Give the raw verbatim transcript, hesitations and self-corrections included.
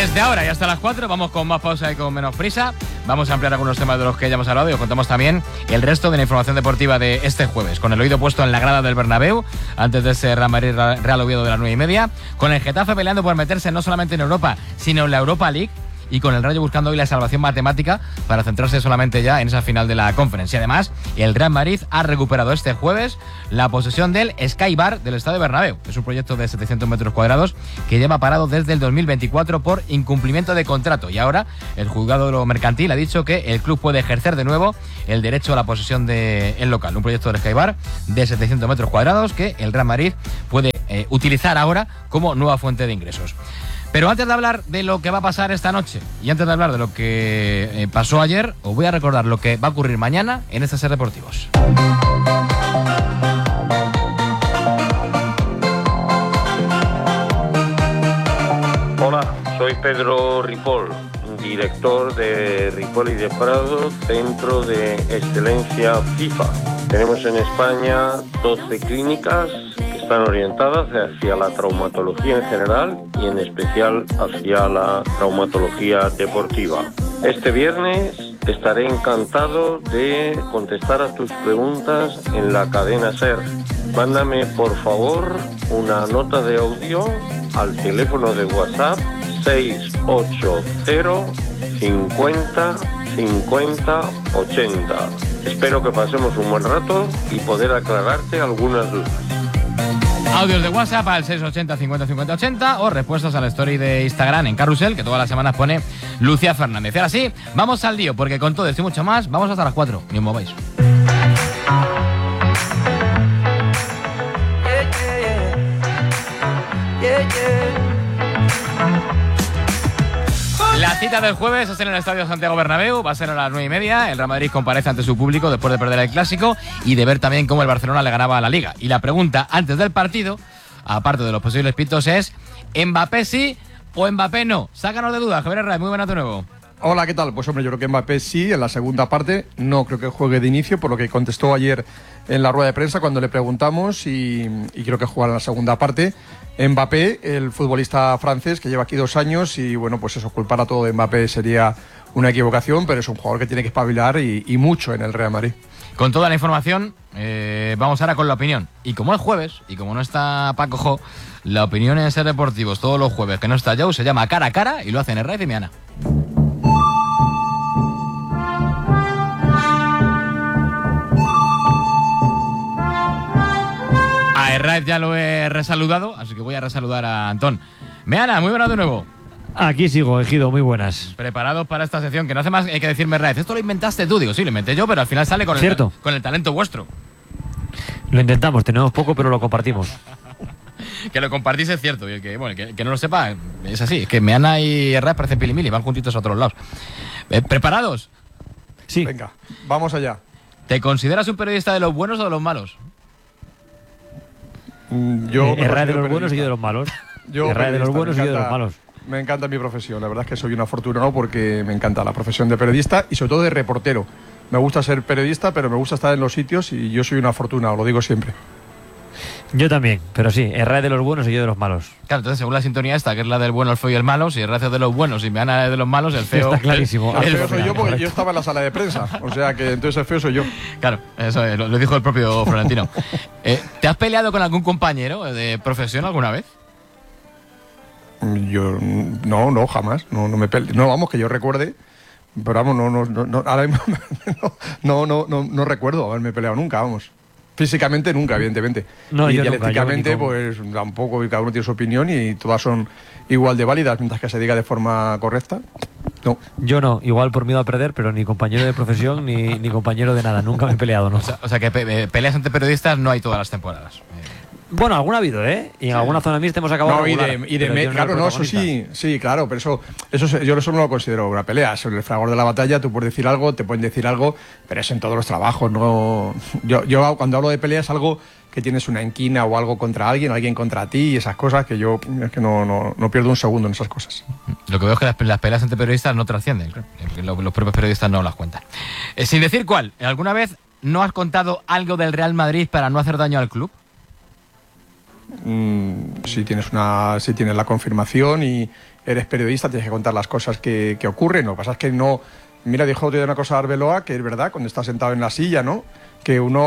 Desde ahora y hasta las cuatro vamos con más pausa y con menos prisa. Vamos a ampliar algunos temas de los que ya hemos hablado y os contamos también el resto de la información deportiva de este jueves. Con el oído puesto en la grada del Bernabéu, antes de ese Real Madrid Real Oviedo de las nueve y media. Con el Getafe peleando por meterse no solamente en Europa, sino en la Europa League. Y con el Rayo buscando hoy la salvación matemática para centrarse solamente ya en esa final de la Conference. Y además, el Real Madrid ha recuperado este jueves la posesión del Sky Bar del Estadio Bernabéu. Es un proyecto de setecientos metros cuadrados que lleva parado desde el dos mil veinticuatro por incumplimiento de contrato. Y ahora el juzgado de lo mercantil ha dicho que el club puede ejercer de nuevo el derecho a la posesión del local. Un proyecto del Sky Bar de setecientos metros cuadrados que el Real Madrid puede eh, utilizar ahora como nueva fuente de ingresos. Pero antes de hablar de lo que va a pasar esta noche y antes de hablar de lo que eh, pasó ayer, os voy a recordar lo que va a ocurrir mañana en este Ser Deportivos. Hola, soy Pedro Ripoll, director de Ripoll y de Prado, Centro de Excelencia FIFA. Tenemos en España doce clínicas que están orientadas hacia la traumatología en general y en especial hacia la traumatología deportiva. Este viernes estaré encantado de contestar a tus preguntas en la cadena SER. Mándame por favor una nota de audio al teléfono de WhatsApp seis ocho cero cincuenta cincuenta ochenta. Espero que pasemos un buen rato y poder aclararte algunas dudas. Audios de WhatsApp al seis ochenta cincuenta cincuenta ochenta o respuestas a la story de Instagram en Carrusel, que todas las semanas pone Lucía Fernández. Y ahora sí, vamos al lío, porque con todo esto y mucho más, vamos hasta las cuatro. Ni os mováis. La cita del jueves es en el Estadio Santiago Bernabéu, va a ser a las nueve y media. El Real Madrid comparece ante su público después de perder el Clásico y de ver también cómo el Barcelona le ganaba a la Liga. Y la pregunta antes del partido, aparte de los posibles pitos, es ¿Mbappé sí o Mbappé no? Sácanos de dudas, Javier Herrera, muy buenas de nuevo. Hola, ¿qué tal? Pues hombre, yo creo que Mbappé sí, en la segunda parte. No creo que juegue de inicio, por lo que contestó ayer en la rueda de prensa cuando le preguntamos, y, y creo que jugará en la segunda parte. Mbappé, el futbolista francés que lleva aquí dos años, y bueno, pues eso, culpar a todo de Mbappé sería una equivocación, pero es un jugador que tiene que espabilar y, y mucho en el Real Madrid. Con toda la información, eh, vamos ahora con la opinión. Y como es jueves, y como no está Paco Jo, la opinión en Ser Deportivos todos los jueves que no está Joe se llama Cara a Cara y lo hacen Herrera y Miana. A Herrera ya lo he resaludado, así que voy a resaludar a Antón. Meana, muy buenas de nuevo. Aquí sigo, Ejido, muy buenas. Preparados para esta sección, que no hace más que decirme, Herrera, esto lo inventaste tú. Digo, sí, lo inventé yo, pero al final sale con, el, con el talento vuestro. Lo intentamos, tenemos poco, pero lo compartimos. Que lo compartís es cierto, y el que, bueno, que, que no lo sepa, es así. Es que Meana y Herrera parecen pilimili, van juntitos a otros lados. Eh, ¿Preparados? Sí. Venga, vamos allá. ¿Te consideras un periodista de los buenos o de los malos? Yo eh, Herrera de los buenos y yo de los malos. Yo Herrera de los buenos encanta, y yo de los malos. Me encanta mi profesión, la verdad es que soy un afortunado porque me encanta la profesión de periodista y sobre todo de reportero. Me gusta ser periodista, pero me gusta estar en los sitios y yo soy un afortunado, lo digo siempre. Yo también, pero sí, Herrera de los buenos y yo de los malos. Claro, entonces según la sintonía esta, que es la del bueno, el feo y el malo, si Herrera es de los buenos y Meana es de los malos, el feo... Está clarísimo. El, el feo soy yo porque correcto. Yo estaba en la sala de prensa, o sea que entonces el feo soy yo. Claro, eso lo, lo dijo el propio Florentino. eh, ¿Te has peleado con algún compañero de profesión alguna vez? Yo no, no, jamás. No, no me pele... No, vamos, que yo recuerde. Pero vamos, no, no, no, no, ahora mismo no, no, no, no, no recuerdo haberme peleado nunca, vamos. Físicamente nunca, evidentemente. No, y yo dialécticamente, nunca, pues tampoco, y cada uno tiene su opinión y todas son igual de válidas, mientras que se diga de forma correcta. No. Yo no, igual por miedo a perder, pero ni compañero de profesión ni, ni compañero de nada. Nunca me he peleado, ¿no? O sea, o sea que pe peleas entre periodistas no hay todas las temporadas. Bueno, alguna ha habido, ¿eh? Y en sí. alguna zona mixta hemos acabado. No, regular, y de, y de me, claro, no, eso sí, sí, claro, pero eso, eso yo eso no lo considero una pelea. Sobre el fragor de la batalla, tú puedes decir algo, te pueden decir algo, pero eso en todos los trabajos, no. Yo, yo cuando hablo de pelea es algo que tienes una enquina o algo contra alguien, alguien contra ti y esas cosas que yo es que no, no, no pierdo un segundo en esas cosas. Lo que veo es que las, las peleas entre periodistas no trascienden, los, los propios periodistas no las cuentan. Eh, sin decir cuál, ¿alguna vez no has contado algo del Real Madrid para no hacer daño al club? Mm, si tienes una, si tienes la confirmación y eres periodista, tienes que contar las cosas que, que ocurren. Lo que pasa es que no... Mira, dijo otro día una cosa Arbeloa, que es verdad, cuando estás sentado en la silla, ¿no? Que uno